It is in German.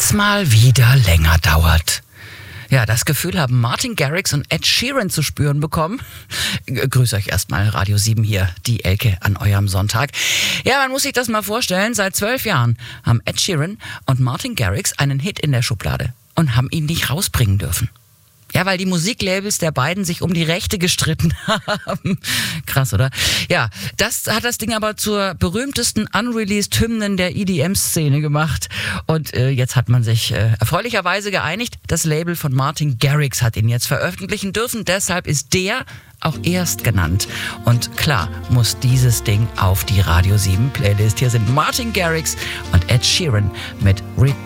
wenn's mal wieder länger dauert. Ja, das Gefühl haben Martin Garrix und Ed Sheeran zu spüren bekommen. Grüß euch erstmal, Radio 7 hier, die Elke an eurem Sonntag. Ja, man muss sich das mal vorstellen, seit 12 Jahren haben Ed Sheeran und Martin Garrix einen Hit in der Schublade und haben ihn nicht rausbringen dürfen. Ja, weil die Musiklabels der beiden sich um die Rechte gestritten haben. Krass, oder? Ja, das hat das Ding aber zur berühmtesten unreleased Hymnen der EDM-Szene gemacht. Und jetzt hat man sich erfreulicherweise geeinigt. Das Label von Martin Garrix hat ihn jetzt veröffentlichen dürfen. Deshalb ist der auch erst genannt. Und klar muss dieses Ding auf die Radio 7 Playlist. Hier sind Martin Garrix und Ed Sheeran mit